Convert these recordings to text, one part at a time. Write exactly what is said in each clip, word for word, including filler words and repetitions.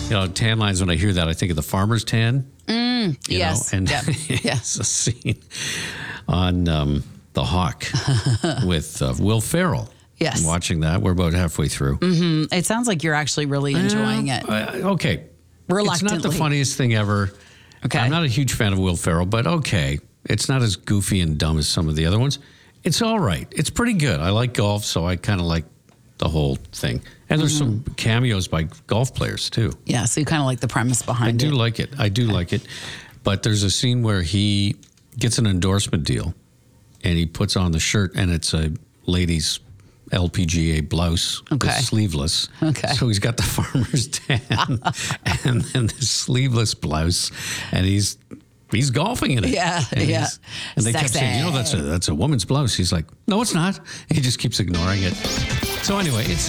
You know, tan lines, when I hear that, I think of the farmer's tan. Mm, yes. Know? And yep. it's yeah. a scene on um, The Hawk with uh, Will Ferrell. Yes. I'm watching that. We're about halfway through. Mm-hmm. It sounds like you're actually really enjoying uh, it. Uh, okay. Reluctantly. It's not the funniest thing ever. Okay. I'm not a huge fan of Will Ferrell, but okay. It's not as goofy and dumb as some of the other ones. It's all right. It's pretty good. I like golf, so I kind of like the whole thing. And there's mm-hmm. some cameos by golf players, too. Yeah, so you kind of like the premise behind it. I it. do like it. I do okay. like it. But there's a scene where he gets an endorsement deal, and he puts on the shirt, and it's a lady's L P G A blouse, okay. with sleeveless. Okay. So he's got the farmer's tan and then the sleeveless blouse, and he's he's golfing in it. Yeah, and yeah. And they Sexy. kept saying, you know, that's a that's a woman's blouse. He's like, no, it's not. He just keeps ignoring it. So anyway, it's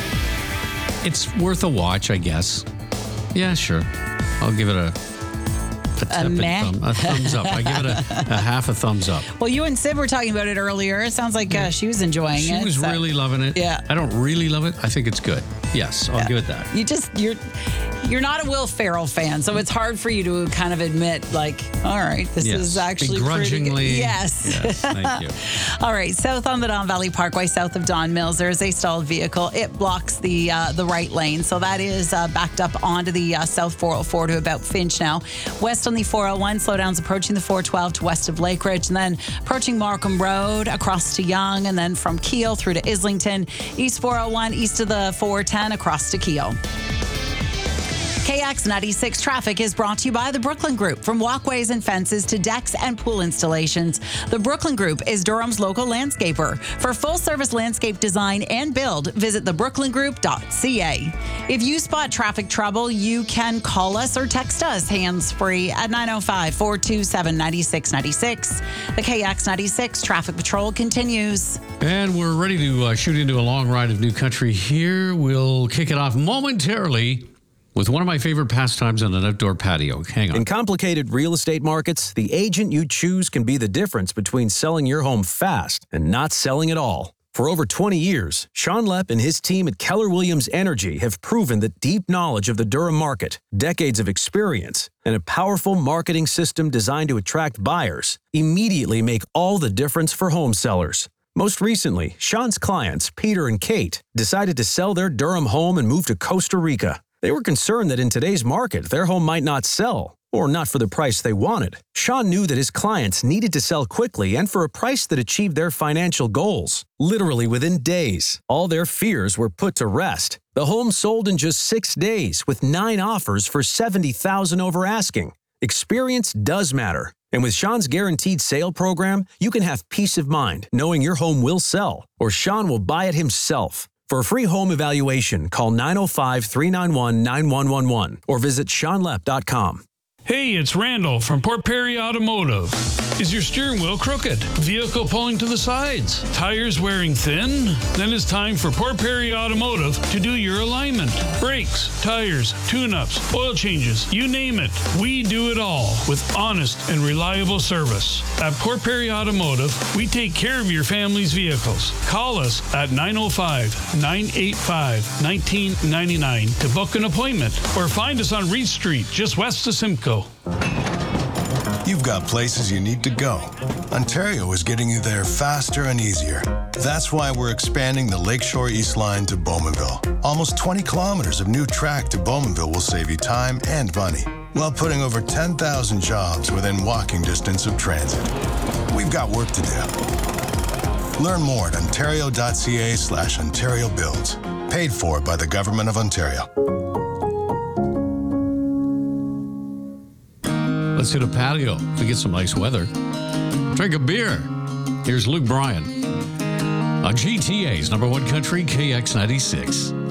it's worth a watch, I guess. Yeah, sure. I'll give it a. A, a, thumb, a thumbs up. I give it a, a half a thumbs up. Well, you and Sid were talking about it earlier. It sounds like uh, she was enjoying she it. She was so. really loving it. Yeah. I don't really love it. I think it's good. Yes, I'll yeah. give it that. You just you're you're not a Will Ferrell fan, so it's hard for you to kind of admit, like, all right, this yes. is actually begrudgingly. pretty good. Yes. Yes. Thank you. All right. South on the Don Valley Parkway, south of Don Mills, there is a stalled vehicle. It blocks the uh, the right lane, so that is uh, backed up onto the uh, South four oh four to about Finch now. West on the four oh one. Slowdowns approaching the four twelve to west of Lake Ridge, and then approaching Markham Road across to Yonge, and then from Keele through to Islington. East four oh one, east of the four ten across to Keele. K X ninety-six traffic is brought to you by the Brooklyn Group. From walkways and fences to decks and pool installations, the Brooklyn Group is Durham's local landscaper. For full-service landscape design and build, visit the brooklyn group dot c a. If you spot traffic trouble, you can call us or text us hands-free at nine oh five, four two seven, nine six nine six. The K X ninety-six traffic patrol continues. And we're ready to uh, shoot into a long ride of new country here. We'll kick it off momentarily with one of my favorite pastimes on an outdoor patio. Hang on. In complicated real estate markets, the agent you choose can be the difference between selling your home fast and not selling at all. For over twenty years, Sean Lepp and his team at Keller Williams Energy have proven that deep knowledge of the Durham market, decades of experience, and a powerful marketing system designed to attract buyers immediately make all the difference for home sellers. Most recently, Sean's clients, Peter and Kate, decided to sell their Durham home and move to Costa Rica. They were concerned that in today's market, their home might not sell, or not for the price they wanted. Sean knew that his clients needed to sell quickly and for a price that achieved their financial goals. Literally within days, all their fears were put to rest. The home sold in just six days with nine offers for seventy thousand dollars over asking. Experience does matter. And with Sean's Guaranteed Sale program, you can have peace of mind knowing your home will sell, or Sean will buy it himself. For a free home evaluation, call nine oh five, three nine one, nine one one one or visit sean lepp dot com. Hey, it's Randall from Port Perry Automotive. Is your steering wheel crooked? Vehicle pulling to the sides? Tires wearing thin? Then it's time for Port Perry Automotive to do your alignment. Brakes, tires, tune-ups, oil changes, you name it. We do it all with honest and reliable service. At Port Perry Automotive, we take care of your family's vehicles. Call us at nine oh five, nine eight five, one nine nine nine to book an appointment or find us on Reed Street, just west of Simcoe. You've got places you need to go. Ontario is getting you there faster and easier. That's why we're expanding the Lakeshore East Line to Bowmanville. Almost twenty kilometers of new track to Bowmanville will save you time and money, while putting over ten thousand jobs within walking distance of transit. We've got work to do. Learn more at ontario dot c a slash Ontario Builds. Paid for by the Government of Ontario. Let's hit a patio. We get some nice weather. Drink a beer. Here's Luke Bryan on G T A's number one country, K X ninety-six.